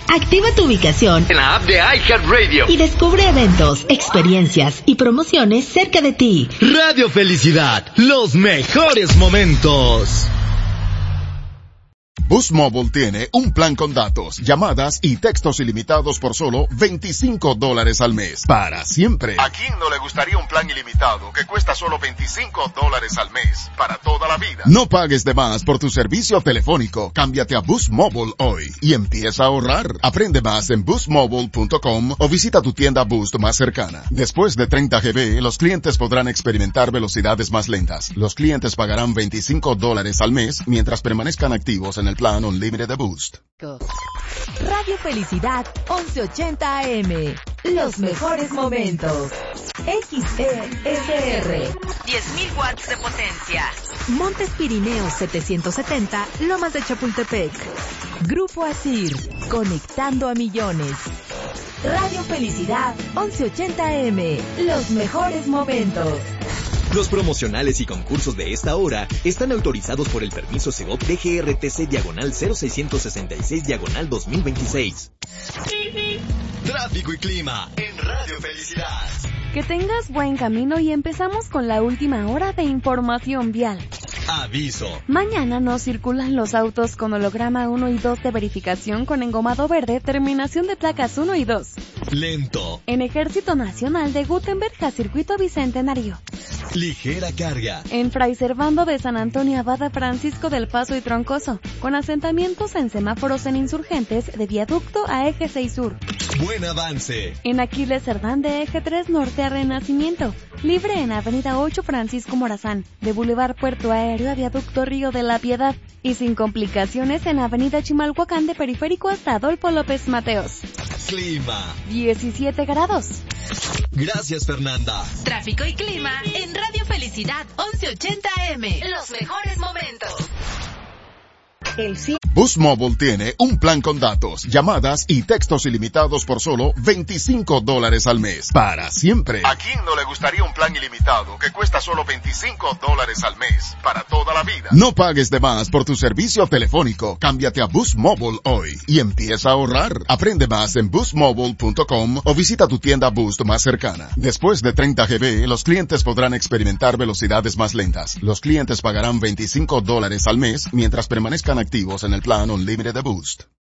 Activa tu ubicación en la app de iHeartRadio y descubre eventos, experiencias y promociones cerca de ti. Radio Felicidad, los mejores momentos. Boost Mobile tiene un plan con datos, llamadas y textos ilimitados por solo $25 al mes. Para siempre. ¿A quién no le gustaría un plan ilimitado que cuesta solo $25 al mes? Para toda la vida. No pagues de más por tu servicio telefónico. Cámbiate a Boost Mobile hoy y empieza a ahorrar. Aprende más en boostmobile.com o visita tu tienda Boost más cercana. Después de 30 GB, los clientes podrán experimentar velocidades más lentas. Los clientes pagarán $25 al mes mientras permanezcan activos en el plan Unlimited de Boost. Radio Felicidad 1180 AM. Los mejores momentos. XESR. 10.000 watts de potencia. Montes Pirineos 770, Lomas de Chapultepec. Grupo Asir. Conectando a millones. Radio Felicidad 1180 AM. Los mejores momentos. Los promocionales y concursos de esta hora están autorizados por el permiso Segov DGRTC/0666/2026. Tráfico y clima en Radio Felicidad. Que tengas buen camino y empezamos con la última hora de información vial. Aviso. Mañana no circulan los autos con holograma 1 y 2 de verificación con engomado verde, terminación de placas 1 y 2. Lento. En Ejército Nacional de Gutenberg a Circuito Bicentenario. Ligera carga. En Fray Servando de San Antonio Abad, Francisco del Paso y Troncoso, con asentamientos en semáforos en Insurgentes de Viaducto a Eje 6 Sur. Buen avance. En Aquiles Cerdán de Eje 3 Norte a Renacimiento. Libre en Avenida 8 Francisco Morazán, de Boulevard Puerto Aéreo a Viaducto Río de la Piedad. Y sin complicaciones en Avenida Chimalhuacán de Periférico hasta Adolfo López Mateos. Clima. 17 grados. Gracias, Fernanda. Tráfico y clima en Radio Felicidad 1180 AM. Los mejores momentos. Boost Mobile tiene un plan con datos, llamadas y textos ilimitados por solo $25 al mes. Para siempre. ¿A quién no le gustaría un plan ilimitado que cuesta solo $25 al mes? Para toda la vida. No pagues de más por tu servicio telefónico. Cámbiate a Boost Mobile hoy y empieza a ahorrar. Aprende más en boostmobile.com o visita tu tienda Boost más cercana. Después de 30 GB, los clientes podrán experimentar velocidades más lentas. Los clientes pagarán $25 al mes mientras permanezcan activos en el plan Unlimited de Boost.